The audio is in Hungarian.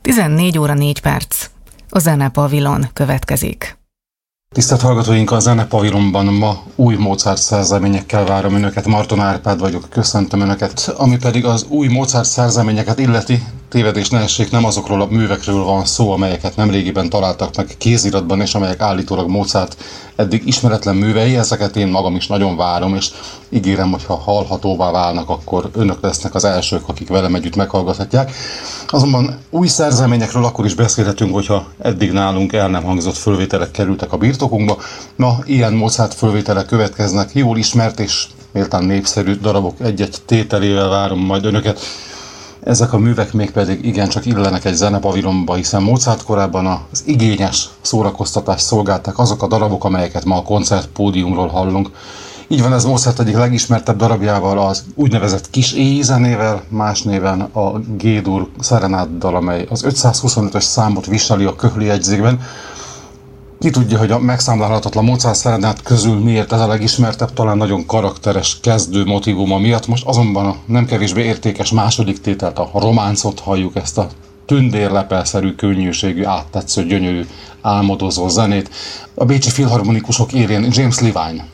14 óra 4 perc. A Zenepavilon következik. Tisztelt hallgatóink, a Zenepavilonban ma új Mozart szerzeményekkel várom Önöket. Marton Árpád vagyok, köszöntöm Önöket. Ami pedig az új Mozart szerzeményeket illeti, tévedés ne essék, nem azokról a művekről van szó, amelyeket nemrégiben találtak meg kéziratban, és amelyek állítólag Mozart eddig ismeretlen művei. Ezeket én magam is nagyon várom, és ígérem, hogy ha hallhatóvá válnak, akkor Önök lesznek az elsők, akik velem együtt meghallgathatják. Azonban új szerzeményekről akkor is beszélhetünk, hogyha eddig nálunk el nem hangzott fölvételek kerültek a birtokunkba. Ma ilyen Mozart fölvételek következnek, jól ismert és méltán népszerű darabok egy-egy tételével várom majd Önöket. Ezek a művek mégpedig igencsak illenek egy zenepavilonba, hiszen Mozart korában az igényes szórakoztatást szolgálták azok a darabok, amelyeket ma a koncertpódiumról hallunk. Így van ez Mozart egyik legismertebb darabjával, az úgynevezett kis éjzenével, más néven a G-dur szerenáddal, amely az 525-ös számot viseli a Köchli jegyzékben. Ki tudja, hogy a megszámlálhatatlan Mozart szerenád közül miért ez a legismertebb, talán nagyon karakteres kezdő motívuma miatt. Most azonban a nem kevésbé értékes második tételt, a románcot halljuk, ezt a tündérlepelszerű, könnyűségű, áttetsző, gyönyörű, álmodozó zenét. A bécsi filharmonikusok élén James Levine